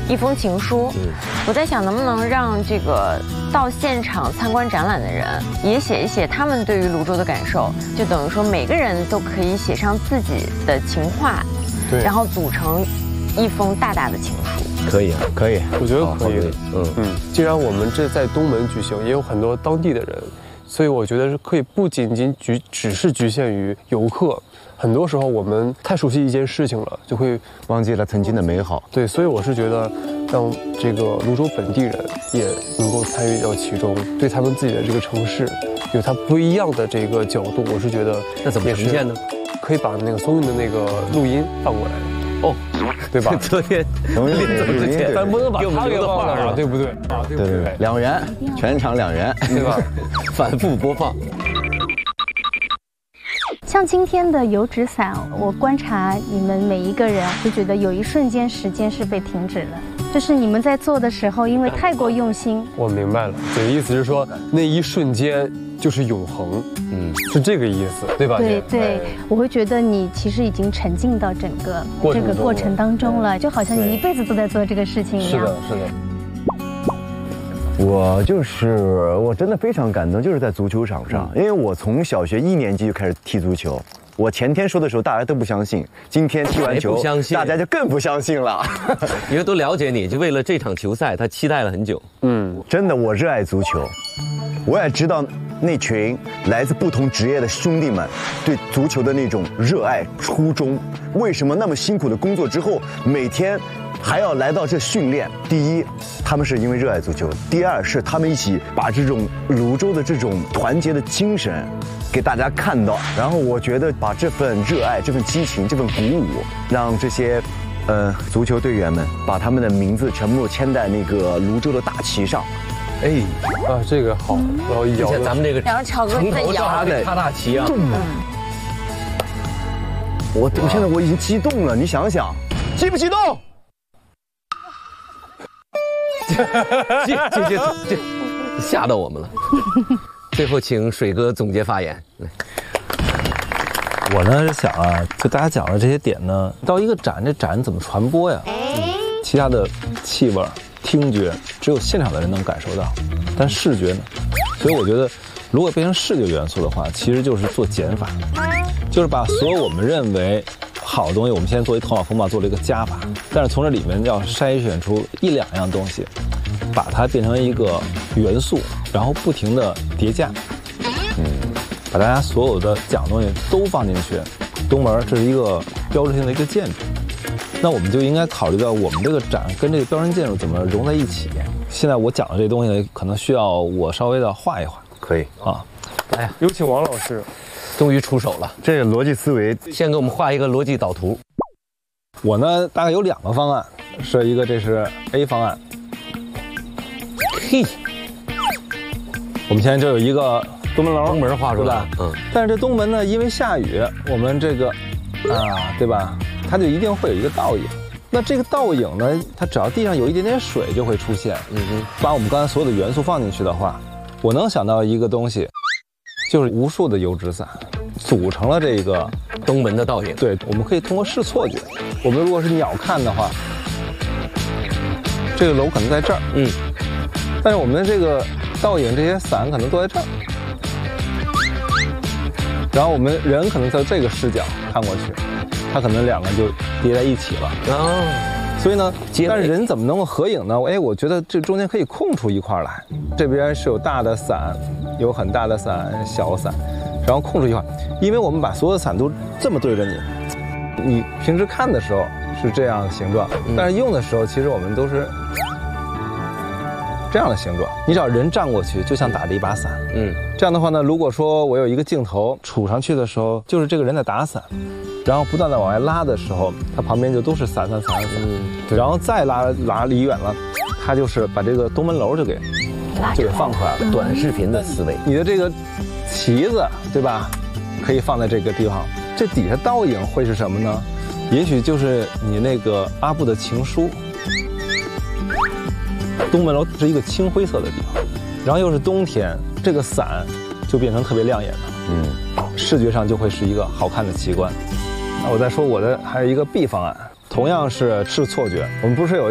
一封情书。我在想，能不能让这个到现场参观展览的人也写一写他们对于泸州的感受，就等于说每个人都可以写上自己的情话，然后组成一封大大的情书。 可以啊，可以， 我觉得可以。既然我们这在东门举行，也有很多当地的人，所以我觉得是可以不仅仅只是局限于游客。很多时候我们太熟悉一件事情了，就会忘记了曾经的美好。 对，所以我是觉得，让这个泸州本地人也能够参与到其中，对他们自己的这个城市有他不一样的这个角度。我是觉得， 那怎么呈现呢？ 可以把那个松韵的那个录音放过来。哦，对吧？ 昨天临走之前， 咱不能把他给放了，对不对？啊，对 ，2元，全场2元， 对吧？ 反复播放。 像今天的油纸伞，我观察你们每一个人，就觉得有一瞬间时间是被停止了，就是你们在做的时候，因为太过用心。 我明白了，你的意思是说那一瞬间就是永恒，是这个意思，对吧？ 对，我会觉得你其实已经沉浸到整个这个过程当中了，就好像你一辈子都在做这个事情一样。 是的。 我真的非常感动，就是在足球场上，因为我从小学1年级就开始踢足球。我前天说的时候，大家都不相信，今天踢完球，大家就更不相信了。 因为都了解你，就为了这场球赛，他期待了很久。 真的，我热爱足球，我也知道那群来自不同职业的兄弟们对足球的那种热爱初衷，为什么那么辛苦的工作之后，每天还要来到这训练。第一，他们是因为热爱足球；第二，是他们一起把这种泸州的这种团结的精神给大家看到。然后我觉得把这份热爱、这份激情、这份鼓舞，让这些足球队员们把他们的名字全部签在那个泸州的大旗上。 这个好，然后摇。 咱们这个城头上还得插大旗啊。 我现在我已经激动了，你想想，激不激动？ 这吓到我们了。最后请水哥总结发言。 我呢是想啊，就大家讲的这些点呢，到一个展，这展怎么传播呀？其他的气味、听觉，只有现场的人能感受到，但视觉呢？所以我觉得，如果变成视觉元素的话，其实就是做减法，就是把所有我们认为好的东西，我们现在作为头脑风暴做了一个加法，但是从这里面要筛选出1-2样东西，把它变成一个元素，然后不停的叠加，把大家所有的讲的东西都放进去。东门这是一个标志性的一个建筑，那我们就应该考虑到我们这个展跟这个标志建筑怎么融在一起。现在我讲的这东西可能需要我稍微的画一画。 可以啊， 来，有请王老师。 终于出手了， 这个逻辑思维， 先给我们画一个逻辑导图。 我呢大概有2个方案，是一个这是 A 方案。我们现在就有一个东门楼， 东门画出来， 但是这东门呢，因为下雨，我们这个对吧，它就一定会有一个倒影。那这个倒影呢，它只要地上有一点点水就会出现。把我们刚才所有的元素放进去的话，我能想到一个东西。就是无数的油纸伞组成了这个东门的倒影。 对，我们可以通过视错觉，我们如果是鸟看的话，这个楼可能在这儿，但是我们的这个倒影，这些伞可能都在这儿，然后我们人可能在这个视角看过去，它可能2个就叠在一起了。所以呢，但是人怎么能够合影呢？我觉得这中间可以空出一块来，这边是有大的伞，有很大的伞、小伞，然后空出一块，因为我们把所有的伞都这么对着你，你平时看的时候是这样的形状，但是用的时候其实我们都是这样的形状。你只要人站过去，就像打着一把伞。这样的话呢，如果说我有一个镜头杵上去的时候，就是这个人在打伞。然后不断的往外拉的时候，它旁边就都是伞，然后再拉离远了，它就是把这个东门楼就给放出来了。 短视频的思维， 你的这个旗子对吧，可以放在这个地方，这底下倒影会是什么呢？也许就是你那个阿布的情书。东门楼是一个青灰色的地方，然后又是冬天，这个伞就变成特别亮眼的，视觉上就会是一个好看的奇观。我再说我的还有一个 B 方案，同样是视错觉。我们不是有